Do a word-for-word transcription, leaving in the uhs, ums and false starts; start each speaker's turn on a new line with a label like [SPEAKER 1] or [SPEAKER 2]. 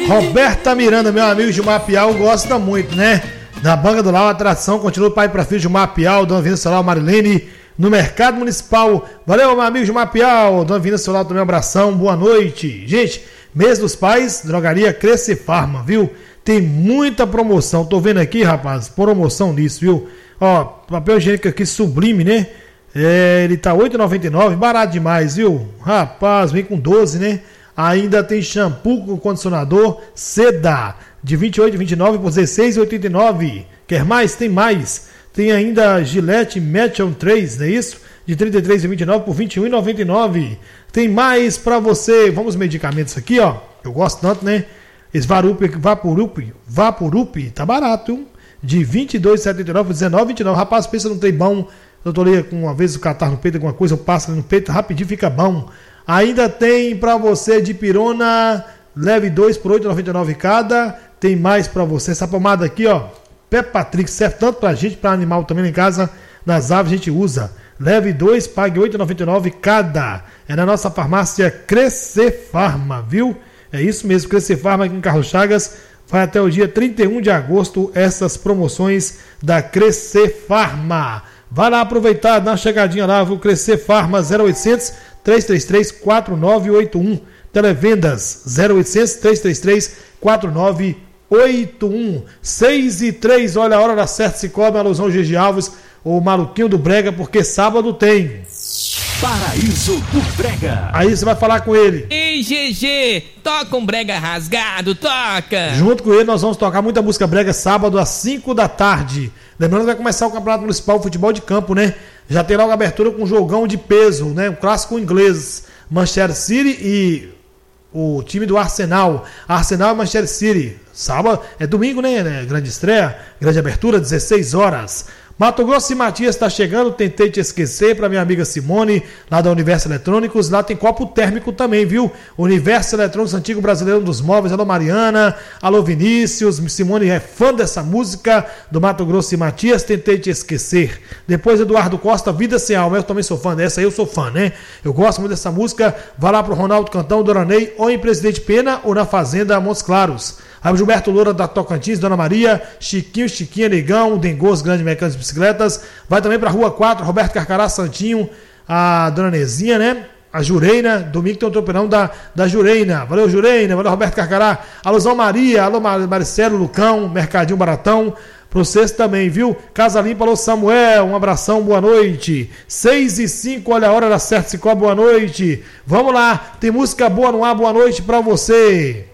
[SPEAKER 1] Roberta Miranda, meu amigo Gilmar Piau, gosta muito, né? Da Banca do Lar, a atração continua pai para filho, Gilmar Piau, Dona Vina Solar, Marilene, no Mercado Municipal. Valeu, meu amigo Gilmar Piau, Dona Vina Solar, também um abração, boa noite. Gente, mês dos pais, drogaria Cresce Farma, viu? Tem muita promoção, tô vendo aqui, rapaz, promoção nisso, viu? Ó, papel higiênico aqui sublime, né? É, ele tá oito reais e noventa e nove centavos, barato demais, viu? Rapaz, vem com doze, né? Ainda tem shampoo com condicionador Seda, de vinte e oito reais e vinte e nove centavos por dezesseis reais e oitenta e nove centavos. Quer mais? Tem mais. Tem ainda Gillette Metion três, não é isso? De trinta e três reais e vinte e nove centavos por vinte e um reais e noventa e nove centavos. Tem mais pra você. Vamos medicamentos aqui, ó. Eu gosto tanto, né? Esse Varup, Vaporup, Vaporup, tá barato, hein? De vinte e dois reais e setenta e nove centavos por dezenove reais e vinte e nove centavos. Rapaz, pensa num trem bom. Eu tô ali com uma vez o catarro no peito, alguma coisa, eu passo ali no peito, rapidinho fica bom. Ainda tem pra você de pirona, leve dois por oito reais e noventa e nove centavos cada. Tem mais pra você. Essa pomada aqui, ó, Pepatrix, serve tanto pra gente, pra animal também lá em casa, nas aves a gente usa. Leve dois, pague oito reais e noventa e nove centavos cada. É na nossa farmácia Crescer Farma, viu? É isso mesmo, Crescer Farma aqui em Carlos Chagas. Vai até o dia trinta e um de agosto essas promoções da Crescer Farma. Vai lá aproveitar, dá uma chegadinha lá, vou Crescer Farma zero oitocentos, três três três, quatro nove oito um. Televendas zero oitocentos, três três três, quatro nove oito um. seis e três, olha a hora da certa, se cobre a alusão G G Alves, o maluquinho do Brega, porque sábado tem
[SPEAKER 2] Paraíso do Brega.
[SPEAKER 1] Aí você vai falar com ele.
[SPEAKER 3] Ei, G G, toca um brega rasgado, toca.
[SPEAKER 1] Junto com ele nós vamos tocar muita música brega sábado às cinco da tarde. Lembrando que vai começar o Campeonato Municipal de Futebol de Campo, né? Já tem logo a abertura com um jogão de peso, né? Um clássico inglês, Manchester City e o time do Arsenal. Arsenal e Manchester City. Sábado, é domingo, né? Grande estreia, grande abertura, dezesseis horas. Mato Grosso e Matias está chegando, tentei te esquecer, para minha amiga Simone, lá da Universo Eletrônicos, lá tem copo térmico também, viu? Universo Eletrônicos, antigo brasileiro dos móveis, alô Mariana, alô Vinícius, Simone é fã dessa música do Mato Grosso e Matias, tentei te esquecer. Depois Eduardo Costa, Vida Sem Alma, eu também sou fã dessa, eu sou fã, né? Eu gosto muito dessa música, vai lá pro Ronaldo Cantão, Doranei, ou em Presidente Pena, ou na Fazenda Montes Claros. Aí o Gilberto Loura da Tocantins, Dona Maria, Chiquinho, Chiquinha, Negão, Dengos, Grande Mecânico de Bicicletas. Vai também para a Rua quatro, Roberto Carcará, Santinho, a Dona Nezinha, né? A Jureina, domingo tem um tropeirão da, da Jureina. Valeu, Jureina, valeu, Roberto Carcará. Alusão Maria, alô Maricelo, Lucão, Mercadinho Baratão. Pra vocês também, viu? Casa Limpa, alô Samuel, um abração, boa noite. seis e cinco, olha a hora da certa, se cobre, boa noite. Vamos lá, tem música boa no ar, boa noite pra você.